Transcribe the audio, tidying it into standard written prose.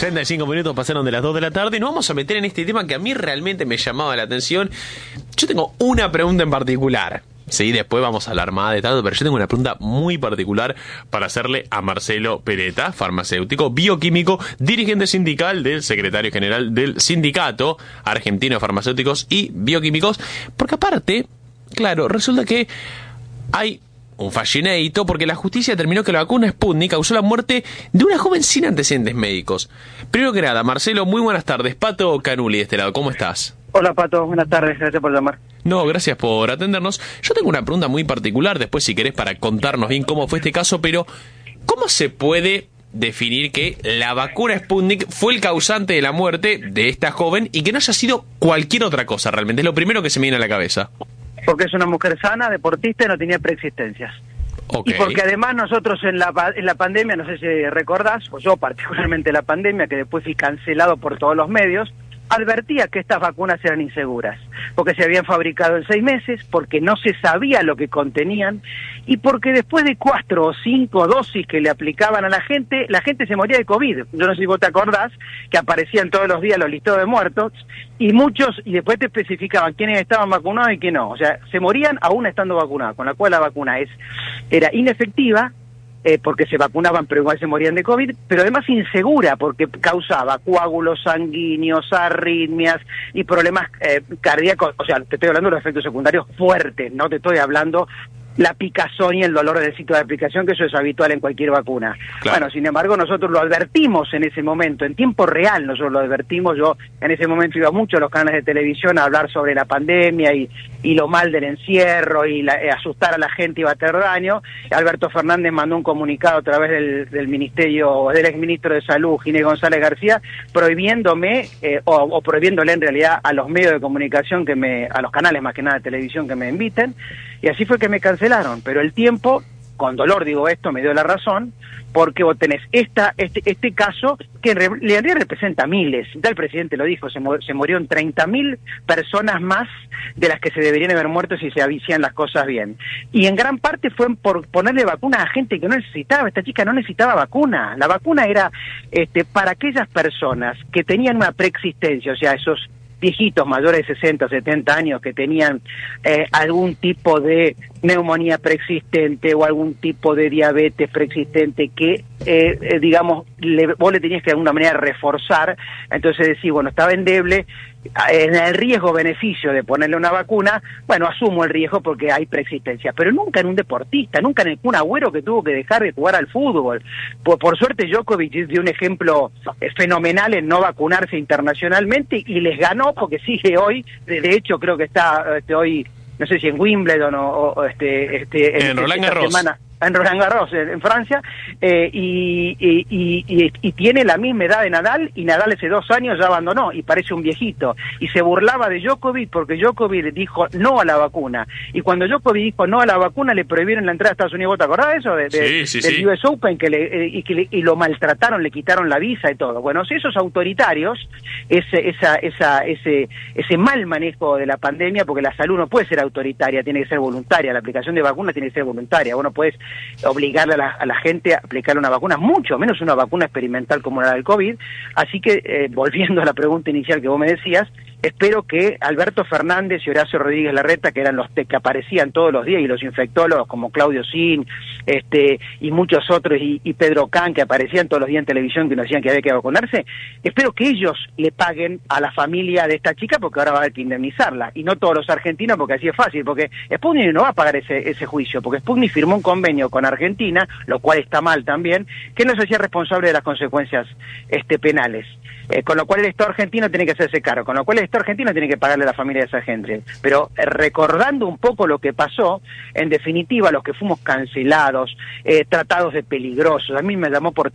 35 minutos pasaron de las 2 de la tarde y nos vamos a meter en este tema que a mí realmente me llamaba la atención. Yo tengo una pregunta en particular. Sí, después vamos a hablar más de tanto, pero yo tengo una pregunta muy particular para hacerle a Marcelo Peretta, farmacéutico, bioquímico, dirigente sindical del secretario general del Sindicato Argentino de Farmacéuticos y Bioquímicos, porque aparte, claro, resulta que hay un fallineito porque la justicia determinó que la vacuna Sputnik causó la muerte de una joven sin antecedentes médicos. Primero que nada, Marcelo, muy buenas tardes. Pato Canuli de este lado, ¿cómo estás? Hola Pato, buenas tardes, gracias por llamar. No, gracias por atendernos. Yo tengo una pregunta muy particular, después si querés para contarnos bien cómo fue este caso, pero ¿cómo se puede definir que la vacuna Sputnik fue el causante de la muerte de esta joven y que no haya sido cualquier otra cosa realmente? Es lo primero que se me viene a la cabeza. Porque es una mujer sana, deportista y no tenía preexistencias. Okay. Y porque además nosotros en la pandemia, no sé si recordás, o yo particularmente la pandemia, que después fui cancelado por todos los medios, advertía que estas vacunas eran inseguras, porque se habían fabricado en 6 meses, porque no se sabía lo que contenían, y porque después de 4 o 5 dosis que le aplicaban a la gente se moría de COVID. Yo no sé si vos te acordás, que aparecían todos los días los listados de muertos, y después te especificaban quiénes estaban vacunados y quién no. O sea, se morían aún estando vacunados, con la cual la vacuna era inefectiva, porque se vacunaban pero igual se morían de COVID, pero además insegura porque causaba coágulos sanguíneos, arritmias y problemas cardíacos. O sea, te estoy hablando de los efectos secundarios fuertes, no te estoy hablando la picazón y el dolor del sitio de aplicación, que eso es habitual en cualquier vacuna. Claro. Bueno, sin embargo, nosotros lo advertimos en ese momento, en tiempo real nosotros lo advertimos. Yo en ese momento iba mucho a los canales de televisión a hablar sobre la pandemia y lo mal del encierro y asustar a la gente iba a tener daño. Alberto Fernández mandó un comunicado a través del ministerio, del exministro de Salud, Ginés González García, prohibiéndome, o prohibiéndole en realidad a los medios de comunicación, a los canales más que nada de televisión que me inviten, y así fue que me cancelaron. Pero el tiempo, con dolor digo esto, me dio la razón, porque vos tenés este caso que en realidad representa miles. Ya el presidente lo dijo, se murieron 30.000 personas más de las que se deberían haber muerto si se hacían las cosas bien. Y en gran parte fue por ponerle vacunas a gente que no necesitaba. Esta chica no necesitaba vacuna. La vacuna era para aquellas personas que tenían una preexistencia, o sea, esos viejitos mayores de 60, 70 años que tenían algún tipo de neumonía preexistente o algún tipo de diabetes preexistente que, digamos, vos le tenías que de alguna manera reforzar. Entonces decís, bueno, estaba endeble, en el riesgo-beneficio de ponerle una vacuna, bueno, asumo el riesgo porque hay preexistencia, pero nunca en un deportista, nunca en un Agüero que tuvo que dejar de jugar al fútbol. Por suerte Djokovic dio un ejemplo fenomenal en no vacunarse internacionalmente y les ganó porque sigue hoy, de hecho creo que está hoy, no sé si en Wimbledon en Roland Garros. En Roland Garros, en Francia, y tiene la misma edad de Nadal, y Nadal hace 2 años ya abandonó, y parece un viejito, y se burlaba de Djokovic porque Djokovic dijo no a la vacuna, y cuando Djokovic dijo no a la vacuna le prohibieron la entrada a Estados Unidos. ¿Te acordás de eso? Del US Open, y lo maltrataron, le quitaron la visa y todo. Bueno, si esos autoritarios, ese mal manejo de la pandemia, porque la salud no puede ser autoritaria, tiene que ser voluntaria, la aplicación de vacunas tiene que ser voluntaria. Vos no podés obligarle a la gente a aplicar una vacuna, mucho menos una vacuna experimental como la del COVID. Así que, volviendo a la pregunta inicial que vos me decías, espero que Alberto Fernández y Horacio Rodríguez Larreta, que eran los que aparecían todos los días, y los infectólogos como Claudio Sin, y muchos otros, y Pedro Can, que aparecían todos los días en televisión que nos decían que había que vacunarse, espero que ellos le paguen a la familia de esta chica, porque ahora va a haber que indemnizarla, y no todos los argentinos, porque así es fácil, porque Sputnik no va a pagar ese juicio, porque Sputnik firmó un convenio con Argentina, lo cual está mal también, que no se hacía responsable de las consecuencias penales. Con lo cual el Estado argentino tiene que hacerse cargo, con lo cual el Estado argentino tiene que pagarle a la familia de esa gente. Pero recordando un poco lo que pasó, en definitiva, los que fuimos cancelados, tratados de peligrosos, a mí me llamó por